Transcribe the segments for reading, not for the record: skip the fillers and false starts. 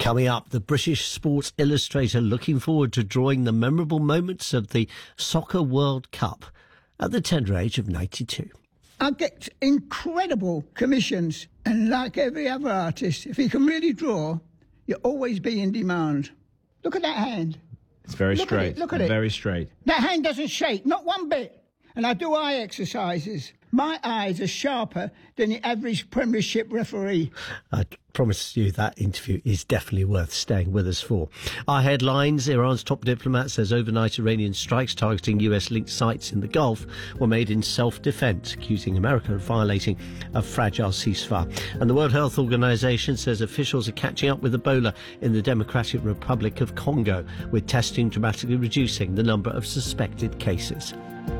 Coming up, the British Sports Illustrator looking forward to drawing the memorable moments of the Soccer World Cup at the tender age of 92. I get incredible commissions, and like every other artist, if he can really draw, you'll always be in demand. Look at that hand. It's very straight. Look at it. Very straight. That hand doesn't shake, not one bit. And I do eye exercises. My eyes are sharper than the average Premiership referee. I promise you that interview is definitely worth staying with us for. Our headlines: Iran's top diplomat says overnight Iranian strikes targeting US-linked sites in the Gulf were made in self-defense, accusing America of violating a fragile ceasefire. And the World Health Organization says officials are catching up with Ebola in the Democratic Republic of Congo, with testing dramatically reducing the number of suspected cases.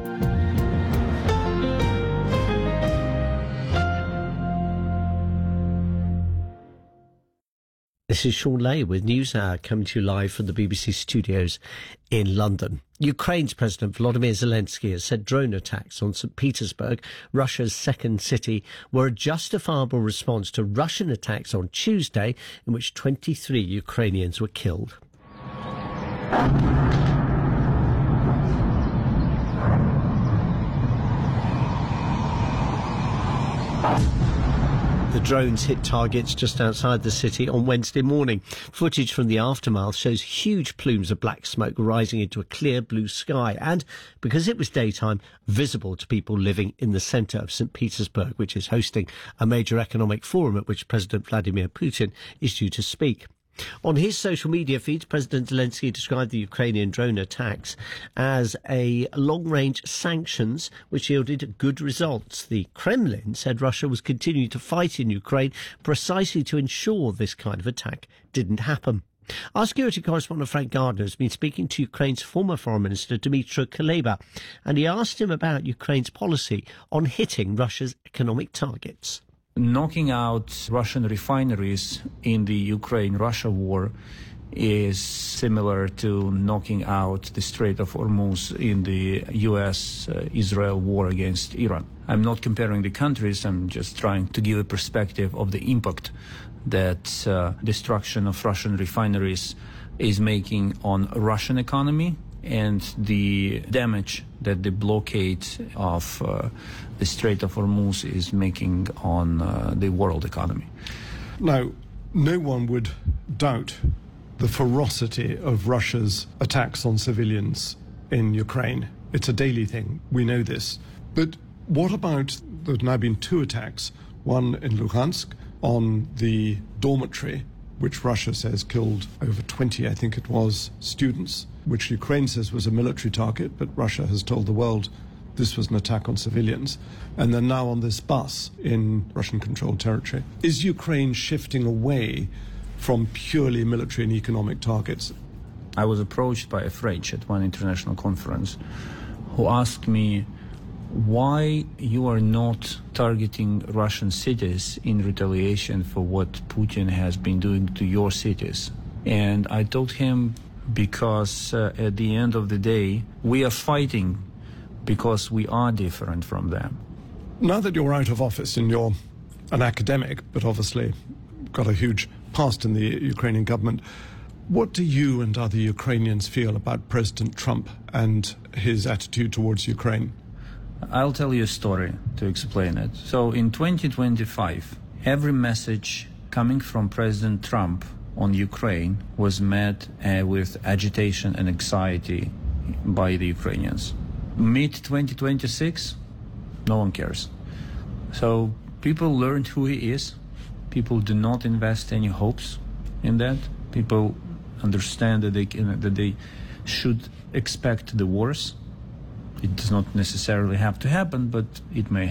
This is Sean Lay with NewsHour, coming to you live from the BBC studios in London. Ukraine's President Volodymyr Zelensky has said drone attacks on St. Petersburg, Russia's second city, were a justifiable response to Russian attacks on Tuesday, in which 23 Ukrainians were killed. The drones hit targets just outside the city on Wednesday morning. Footage from the aftermath shows huge plumes of black smoke rising into a clear blue sky and, because it was daytime, visible to people living in the centre of St. Petersburg, which is hosting a major economic forum at which President Vladimir Putin is due to speak. On his social media feed, President Zelensky described the Ukrainian drone attacks as a long-range sanctions which yielded good results. The Kremlin said Russia was continuing to fight in Ukraine precisely to ensure this kind of attack didn't happen. Our security correspondent Frank Gardner has been speaking to Ukraine's former Foreign Minister Dmytro Kuleba, and he asked him about Ukraine's policy on hitting Russia's economic targets. Knocking out Russian refineries in the Ukraine-Russia war is similar to knocking out the Strait of Hormuz in the US-Israel war against Iran. I'm not comparing the countries, I'm just trying to give a perspective of the impact that destruction of Russian refineries is making on Russian economy and the damage that the blockade of the Strait of Hormuz is making on the world economy. Now, no one would doubt the ferocity of Russia's attacks on civilians in Ukraine. It's a daily thing. We know this. But what about, there have now been two attacks, one in Luhansk on the dormitory, which Russia says killed over 20, I think it was, students, which Ukraine says was a military target, but Russia has told the world this was an attack on civilians. And then now on this bus in Russian-controlled territory. Is Ukraine shifting away from purely military and economic targets? I was approached by a French at one international conference who asked me why you are not targeting Russian cities in retaliation for what Putin has been doing to your cities. And I told him because at the end of the day, we are fighting because we are different from them. Now that you're out of office and you're an academic, but obviously got a huge past in the Ukrainian government, what do you and other Ukrainians feel about President Trump and his attitude towards Ukraine? I'll tell you a story to explain it. So in 2025, every message coming from President Trump on Ukraine was met with agitation and anxiety by the Ukrainians. Mid-2026, no one cares. So people learned who he is. People do not invest any hopes in that. People understand that they should expect the worst. It does not necessarily have to happen, but it may